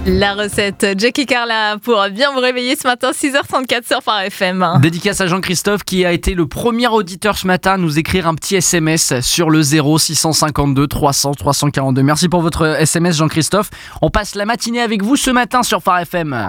La recette, Jackie Carla pour bien vous réveiller ce matin, 6h34 sur Phare FM. Dédicace à Jean-Christophe qui a été le premier auditeur ce matin à nous écrire un petit SMS sur le 0652 300 342. Merci pour votre SMS Jean-Christophe. On passe la matinée avec vous ce matin sur Phare FM.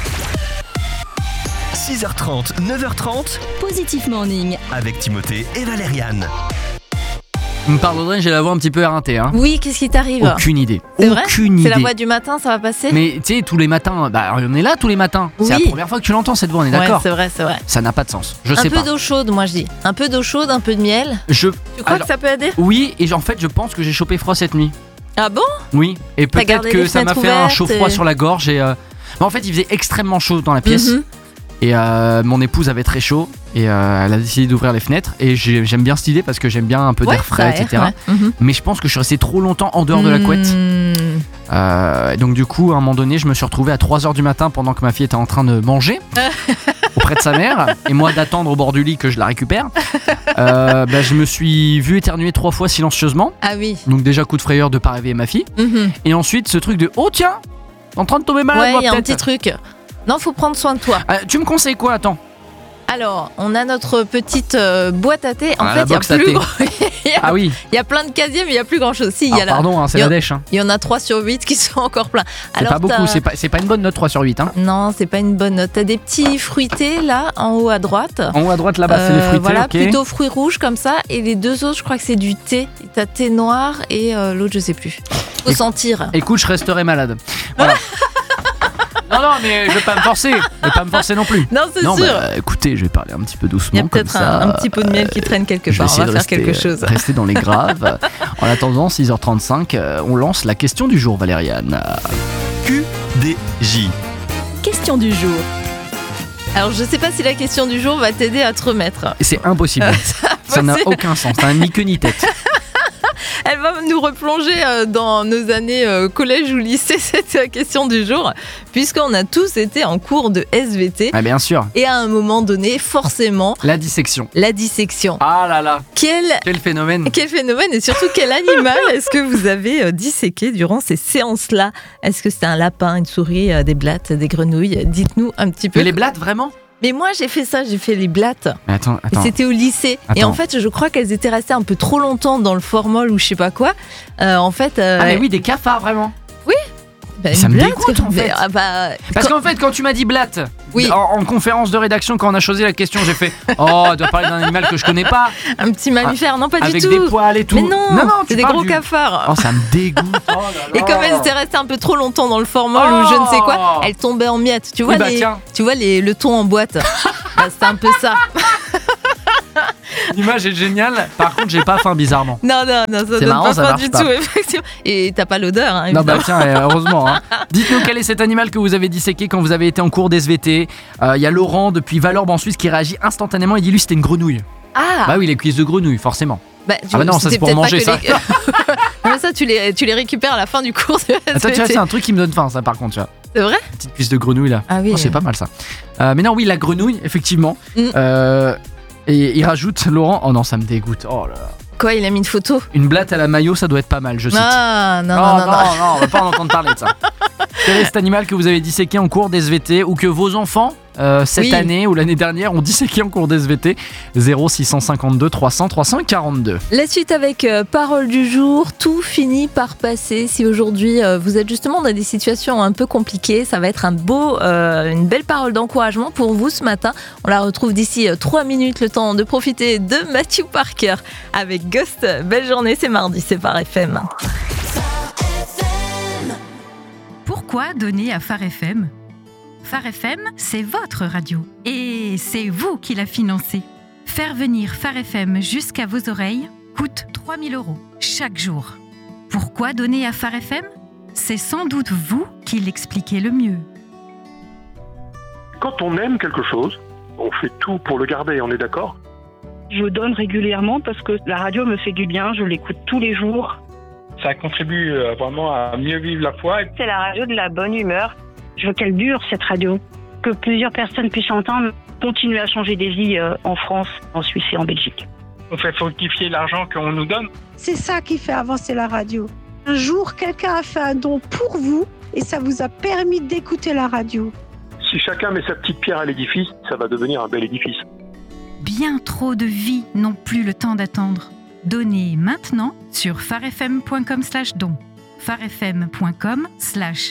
6h30, 9h30, Positif Morning. avec Timothée et Valériane. Vous me pardonnerez, j'ai la voix un petit peu éreintée. Oui, qu'est-ce qui t'arrive ? Aucune idée. C'est vrai ? Aucune idée. C'est la voix du matin, ça va passer ? Mais tu sais, tous les matins, on est là tous les matins. Oui. C'est la première fois que tu l'entends cette voix, on est d'accord ? Ouais, c'est vrai. Ça n'a pas de sens. Je Un sais peu pas. d'eau chaude, moi je dis. Un peu d'eau chaude, un peu de miel. Tu crois que ça peut aider ? Oui, et en fait, je pense que j'ai chopé froid cette nuit. Ah bon ? Oui, et peut-être gardé que les ça m'a fenêtres fait un ouvertes chaud-froid et- sur la gorge. Mais en fait, il faisait extrêmement chaud dans la pièce. Mhm. Et mon épouse avait très chaud et elle a décidé d'ouvrir les fenêtres et j'aime bien cette idée parce que j'aime bien un peu Ouais, d'air frais, ça aère, etc. ouais. Mhm. Mais je pense que je suis resté trop longtemps en dehors de la couette. Et donc du coup, à un moment donné, je me suis retrouvé à 3h du matin pendant que ma fille était en train de manger auprès de sa mère et moi d'attendre au bord du lit que je la récupère. Je me suis vu éternuer 3 fois silencieusement. Ah oui. Donc déjà coup de frayeur de pas réveiller ma fille. Mhm. Et ensuite ce truc de « Oh tiens, en train de tomber malade Ouais, moi il y a un peut-être petit truc. Non, faut prendre soin de toi. Tu me conseilles quoi, attends? Alors, on a notre petite boîte à thé. En Ah, fait, la il y a box à plus thé. gros- Ah oui, il y a plein de casiers, mais il y a plus grand chose. Si, il y a là. pardon, c'est il y a- la dèche. Il y en a 3 sur 8 qui sont encore pleins. C'est pas beaucoup, c'est pas une bonne note 3 sur 8. Hein. Non, c'est pas une bonne note. T'as des petits fruités là, en haut à droite. En haut à droite là-bas, c'est les fruités, Voilà, ok. plutôt fruits rouges comme ça. Et les deux autres, je crois que c'est du thé. T'as thé noir et l'autre, je sais plus. Faut Éc- sentir. Écoute, je resterai malade. Voilà. Non, mais je vais pas me forcer. Je vais pas me forcer non plus. Non, c'est Non, sûr. écoutez, je vais parler un petit peu doucement. Il y a comme peut-être ça. un petit pot de miel qui traîne quelque Je vais part. On essayer va de faire quelque chose. rester dans les graves. En attendant, 6h35, on lance la question du jour, Valériane. QDJ. Question du jour. Alors, je sais pas si la question du jour va t'aider à te remettre. Et c'est impossible. Ça n'a aucun sens. Ça n'a ni queue ni tête. Elle va nous replonger dans nos années collège ou lycée, cette question du jour, puisqu'on a tous été en cours de SVT. Ah, bien sûr. Et à un moment donné, forcément, La dissection. la dissection. Ah là là. Quel Phénomène. phénomène et surtout quel animal est-ce que vous avez disséqué durant ces séances-là ? Est-ce que c'était un lapin, une souris, des blattes, des grenouilles ? Dites-nous un petit peu. Mais les blattes, vraiment? Mais moi j'ai fait ça, j'ai fait les blattes. Mais attends. Et c'était au lycée. Et Attends. en fait, je crois qu'elles étaient restées un peu trop longtemps dans le formol ou je sais pas quoi. Ah mais oui, des cafards, vraiment. Bah, ça une me blatte, dégoûte, en fait. Parce qu'en fait, quand tu m'as dit blatte, Oui. en conférence de rédaction, quand on a choisi la question, j'ai fait « Oh, tu dois parler d'un animal que je connais pas, un petit mammifère, non pas du avec tout. des poils et tout. » Mais non, tu c'est des parles gros du- cafards. Oh, ça me dégoûte. Oh là là. Et comme elles étaient restées un peu trop longtemps dans le formol ou je ne sais quoi, elles tombaient en miettes. Tu vois, Oui, bah, tiens. le thon en boîte. Bah, c'est un peu ça. L'image est géniale. Par contre, j'ai pas faim, bizarrement. Non, ça donne marrant, pas ça faim marche du pas. tout, effectivement. Et t'as pas l'odeur, hein, Non, évidemment. tiens, heureusement. Hein. Dites-nous quel est cet animal que vous avez disséqué quand vous avez été en cours d'SVT. Il y a Laurent depuis Valorbe en Suisse qui réagit instantanément. Il dit lui, c'était une grenouille. Ah, Bah oui, les cuisses de grenouille, forcément. bah, Ah bah non, ça, c'était c'est pour peut-être manger, pas que ça. Non, mais ça, tu les récupères à la fin du cours de Attends, tu vois, SVT. c'est un truc qui me donne faim, ça, par contre, tu vois. C'est vrai ? Petite cuisse de grenouille, là. Ah oui. Oh, c'est pas mal, ça. Mais non, oui, la grenouille, effectivement. Mm. Et il rajoute, Laurent, oh non, ça me dégoûte. Oh là là. Quoi, il a mis une photo ? Une blatte à la maillot, ça doit être pas mal, je cite. Ah, non, Oh, non. on va pas en entendre parler de ça. Quel est cet animal que vous avez disséqué en cours d'SVT ou que vos enfants, cette Oui. année ou l'année dernière, ont disséqué en cours d'SVT? 0652 300 342. La suite avec parole du jour, tout finit par passer. Si aujourd'hui vous êtes justement dans des situations un peu compliquées, ça va être une belle parole d'encouragement pour vous ce matin. On la retrouve d'ici 3 minutes, le temps de profiter de Matthew Parker avec Ghost. Belle journée, c'est mardi, c'est Phare FM. Pourquoi donner à Phare FM ? Phare FM, c'est votre radio et c'est vous qui la financez. Faire venir Phare FM jusqu'à vos oreilles coûte 3 000 € chaque jour. Pourquoi donner à Phare FM ? C'est sans doute vous qui l'expliquez le mieux. Quand on aime quelque chose, on fait tout pour le garder, on est d'accord ? Je donne régulièrement parce que la radio me fait du bien, je l'écoute tous les jours. Ça contribue vraiment à mieux vivre la foi. C'est la radio de la bonne humeur. Je veux qu'elle dure, cette radio. Que plusieurs personnes puissent entendre, continuer à changer des vies en France, en Suisse et en Belgique. On fait fructifier l'argent qu'on nous donne. C'est ça qui fait avancer la radio. Un jour, quelqu'un a fait un don pour vous et ça vous a permis d'écouter la radio. Si chacun met sa petite pierre à l'édifice, ça va devenir un bel édifice. Bien trop de vies n'ont plus le temps d'attendre. Donnez maintenant sur farfm.com/don. farfm.com/don.